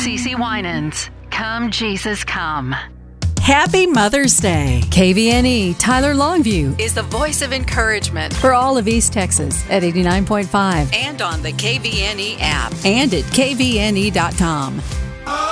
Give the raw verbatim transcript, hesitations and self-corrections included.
CeCe Winans. Come, Jesus, come. Happy Mother's Day. K V N E Tyler Longview Is the voice of encouragement for all of East Texas at eighty-nine point five and on the K V N E app. and at K V N E dot com.